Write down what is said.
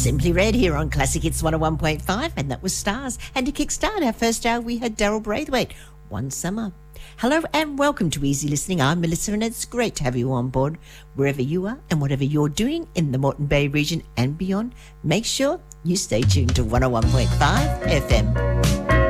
Simply Red here on Classic Hits 101.5, and that was Stars. And to kickstart our first hour, we had Daryl Braithwaite, One Summer. Hello and welcome to Easy Listening. I'm Melissa, and it's great to have you on board. Wherever you are and whatever you're doing in the Moreton Bay region and beyond, make sure you stay tuned to 101.5 FM.